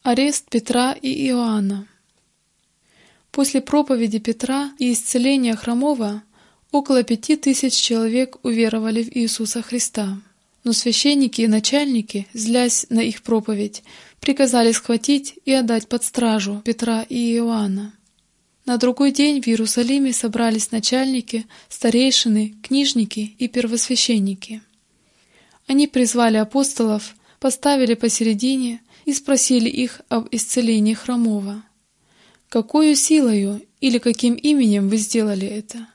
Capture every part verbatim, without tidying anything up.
Арест Петра и Иоанна. После проповеди Петра и исцеления хромого около пяти тысяч человек уверовали в Иисуса Христа. Но священники и начальники, злясь на их проповедь, приказали схватить и отдать под стражу Петра и Иоанна. На другой день в Иерусалиме собрались начальники, старейшины, книжники и первосвященники. Они призвали апостолов, поставили посередине и спросили их об исцелении хромого. «Какою силою или каким именем вы сделали это?»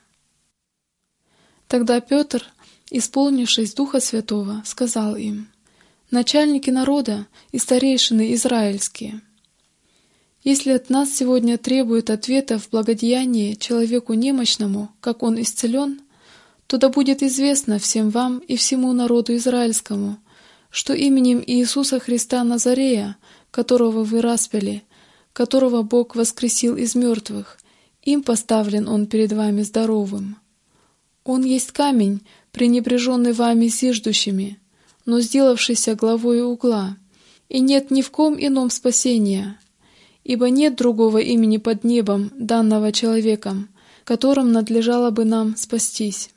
Тогда Петр, исполнившись Духа Святого, сказал им: «Начальники народа и старейшины израильские, если от нас сегодня требуют ответа в благодеянии человеку немощному, как он исцелен, то да будет известно всем вам и всему народу израильскому, что именем Иисуса Христа Назарея, которого вы распяли, которого Бог воскресил из мертвых, им поставлен Он перед вами здоровым. Он есть камень, пренебреженный вами зиждущими, но сделавшийся главою угла, и нет ни в ком ином спасения, ибо нет другого имени под небом, данного человеком, которым надлежало бы нам спастись».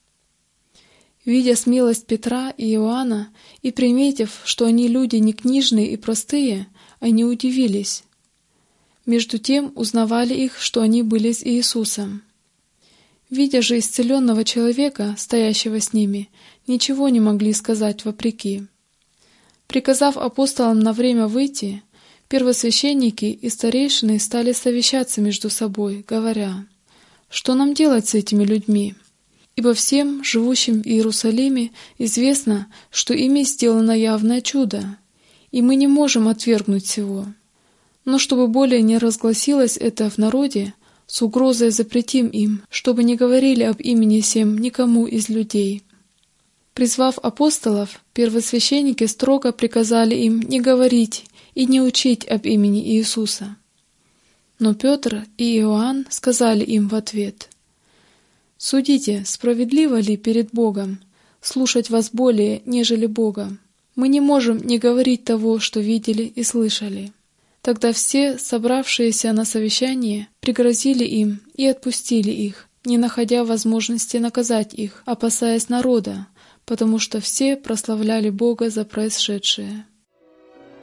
Видя смелость Петра и Иоанна и приметив, что они люди не книжные и простые, они удивились. Между тем узнавали их, что они были с Иисусом. Видя же исцеленного человека, стоящего с ними, ничего не могли сказать вопреки. Приказав апостолам на время выйти, первосвященники и старейшины стали совещаться между собой, говоря: «Что нам делать с этими людьми? Ибо всем, живущим в Иерусалиме, известно, что ими сделано явное чудо, и мы не можем отвергнуть сего. Но чтобы более не разгласилось это в народе, с угрозой запретим им, чтобы не говорили об имени сем никому из людей». Призвав апостолов, первосвященники строго приказали им не говорить и не учить об имени Иисуса. Но Петр и Иоанн сказали им в ответ: «Судите, справедливо ли перед Богом слушать вас более, нежели Бога? Мы не можем не говорить того, что видели и слышали». Тогда все, собравшиеся на совещание, пригрозили им и отпустили их, не находя возможности наказать их, опасаясь народа, потому что все прославляли Бога за происшедшее.